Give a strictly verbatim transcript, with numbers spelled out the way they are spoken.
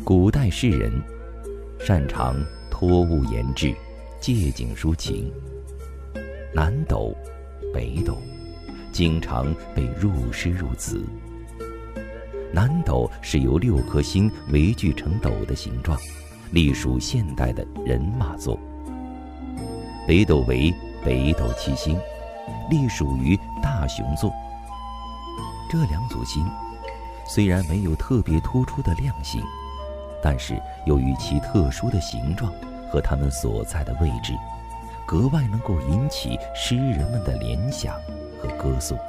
古代诗人擅长托物言志，借景抒情。南斗、北斗经常被入诗入词。南斗是由六颗星围聚成斗的形状，隶属现代的人马座。北斗为北斗七星，隶属于大熊座。这两组星虽然没有特别突出的亮性，但是由于其特殊的形状和它们所在的位置，格外能够引起诗人们的联想和歌颂。